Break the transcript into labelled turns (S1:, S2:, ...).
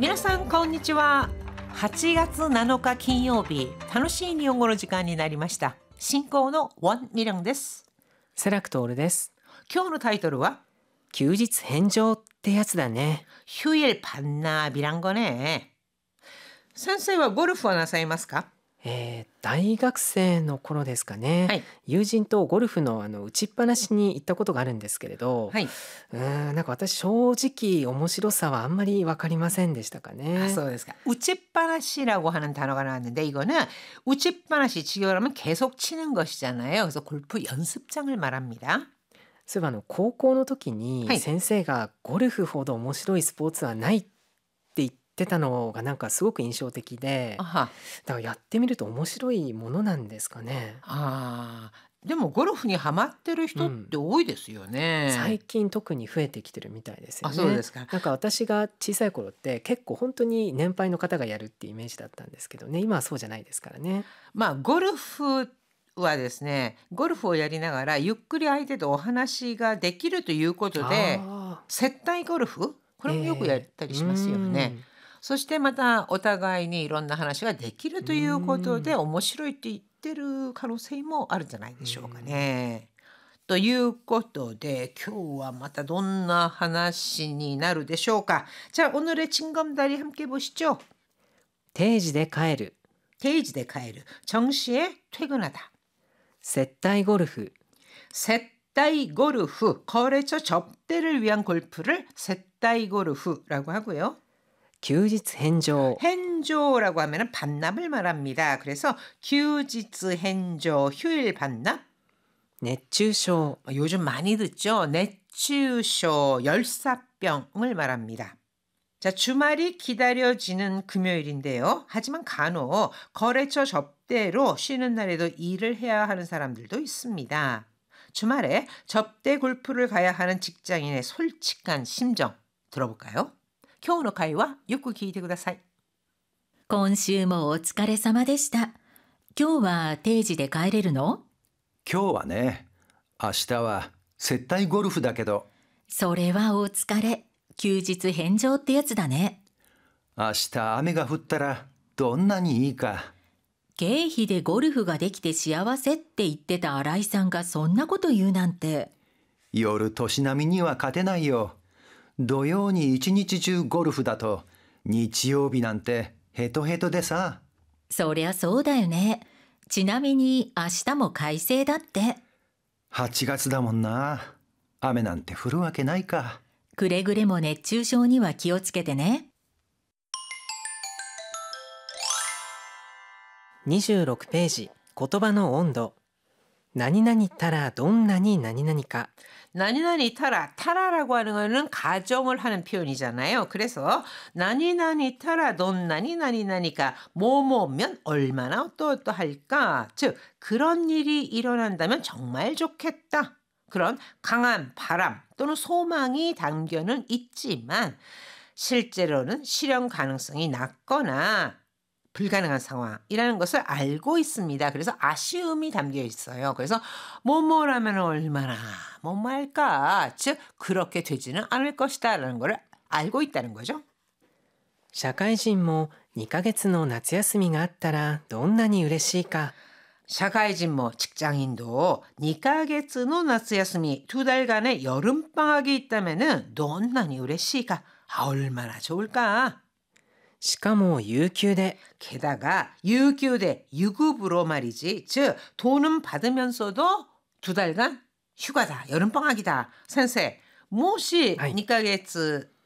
S1: 皆さんこんにちは。8月7日金曜日、楽しい日本語の時間になりました。進行のウォン・ミリョンです。
S2: セラクトールです。
S1: 今日のタイトルは
S2: 休日返上ってやつだね。
S1: 휴일 반납이란 거네。先生はゴルフはなさいますか？
S2: 大学生の頃ですかね、
S1: はい
S2: 友人とゴルフの打ちっぱなしに行ったことがあるんですけれど、
S1: はい。
S2: なんか私正直面白さはあんまり分かりませんでしたかね。
S1: そうですか. 우찌빠나시라고 하는 단어가 나왔는데 이거는 우찌빠나시 치기로 하면 계속 치는 것이잖아요. 그래서 골프 연습장을 말합니다.
S2: そういえば高校の時
S1: は
S2: に
S1: い
S2: 先生がゴルフほど面白いスポーツはないって言ってたのがなんかすごく印象的で、
S1: 아하.
S2: だからやってみると面白いものなんですかね。
S1: でもゴルフにハマってる人って多いですよね。
S2: 最近特に増えてきてるみたいですよね。
S1: そうですか。
S2: なんか私が小さい頃って結構本当に年配の方がやるってイメージだったんですけどね、今はそうじゃないですからね。
S1: ゴルフはですね、ゴルフをやりながらゆっくり相手とお話ができるということで、接待ゴルフ、これもよくやったりしますよね。そしてまたお互いにいろんな話ができるということで面白いって言ってる可能性もあるんじゃないでしょうかね。ということで今日はまたどんな話になるでしょうか。じゃあ오늘의 징검다리 함께 보시죠.
S2: 定時で帰る、
S1: 定時で帰る, 정시에 퇴근하다.
S2: 接待ゴルフ、
S1: 接待골프, 거래처 접대를 위한 골프를接待골프라고 하고요.
S2: 休日返上、
S1: hen조라고 하면 반납을 말합니다. 그래서 휴지츠 hen조, 휴일 반납.
S2: 熱中症、
S1: 요즘 많이 듣죠. 뇌치유쇼, 열사병을 말합니다. 자, 주말이 기다려지는 금요일인데요. 하지만 간혹 거래처 접대로 쉬는 날에도 일을 해야 하는 사람들도 있습니다. 주말에 접대 골프를 가야 하는 직장인의 솔직한 심정 들어볼까요? 今日の会話よく聞いてください。
S3: 今週もお疲れ様でした。今日は定時で帰れるの？
S4: 今日はね、明日は接待ゴルフだけど、
S3: それはお疲れ。休日返上ってやつだね。
S4: 明日雨が降ったらどんなにいいか。
S3: 経費でゴルフができて幸せって言ってた新井さんがそんなこと言うなんて。
S4: 夜年並みには勝てないよ。土曜に一日中ゴルフだと日曜日なんてヘトヘトでさ。
S3: そりゃそうだよね。ちなみに明日も快晴だって。
S4: 8月だもんな。雨なんて降るわけないか。
S3: くれぐれも熱中症には気をつけてね。
S2: 26ページ、言葉の温度。何々たらどんなに何々か。
S1: 나니나니 타라, 타라라고 하는 거는 가정을 하는 표현이잖아요. 그래서 나니나니 타라, 돈 나니나니나니까 뭐뭐면 얼마나 어떠어떠할까. 즉 그런 일이 일어난다면 정말 좋겠다. 그런 강한 바람 또는 소망이 담겨는 있지만 실제로는 실현 가능성이 낮거나 불가능한 상황이라는 것을 알고 있습니다. 그래서 아쉬움이 담겨 있어요. 그래서 뭐뭐라면 얼마나 뭐뭐할까, 즉 그렇게 되지는 않을 것이다 라는 걸 알고 있다는 거죠.
S2: 社会人も2ヶ月の夏休みがあったらどんなに嬉しいか。
S1: 社会人 직장인도 2ヶ月の 夏休み, 2달간의 여름방학이 있다면은 どんなに嬉しいか, 얼마나 좋을까.
S2: しかも有給で、
S1: 게다가 유교대 유급으로 말이지. 즉 돈은 받으면서도 2달간 휴가다, 여름방학이다. 선생, もし
S2: はい
S1: 2ヶ月